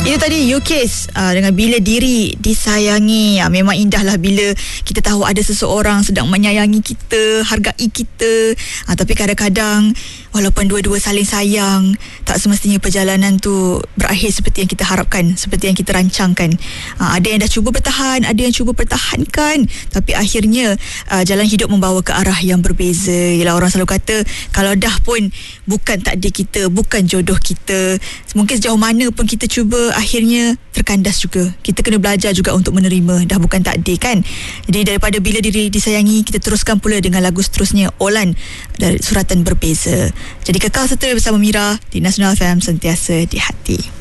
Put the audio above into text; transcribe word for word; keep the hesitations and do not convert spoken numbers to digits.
Itu tadi U-Case uh, dengan Bila Diri Disayangi. uh, Memang indahlah bila kita tahu ada seseorang sedang menyayangi kita, hargai kita. uh, Tapi kadang-kadang walaupun dua-dua saling sayang, tak semestinya perjalanan tu berakhir seperti yang kita harapkan, seperti yang kita rancangkan. uh, Ada yang dah cuba bertahan, ada yang cuba pertahankan, tapi akhirnya uh, jalan hidup membawa ke arah yang berbeza. Yelah, orang selalu kata kalau dah pun bukan takdir kita, bukan jodoh kita, mungkin sejauh mana pun kita cuba, akhirnya terkandas juga. Kita kena belajar juga untuk menerima, dah bukan takdir kan. Jadi daripada Bila Diri Disayangi, kita teruskan pula dengan lagu seterusnya, Olan dari Suratan Berbeza. Jadi kekal setia bersama Mira di Nasional F M, sentiasa di hati.